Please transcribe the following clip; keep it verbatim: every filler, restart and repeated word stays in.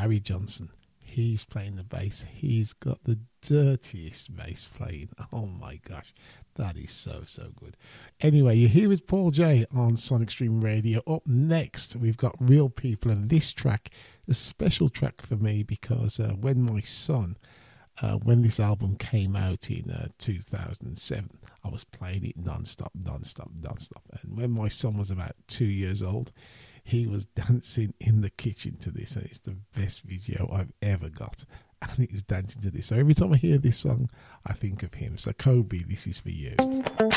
Larry Johnson. He's playing the bass. He's got the dirtiest bass playing. Oh my gosh, that is so, so good. Anyway, you're here with Paul J on Sonic Stream Radio. Up next, we've got Real People, and this track, a special track for me because uh, when my son, uh, when this album came out in uh, two thousand seven, I was playing it non-stop, non-stop, non-stop. And when my son was about two years old, he was dancing in the kitchen to this, and it's the best video I've ever got. And he was dancing to this. So every time I hear this song, I think of him. So Kobe, this is for you.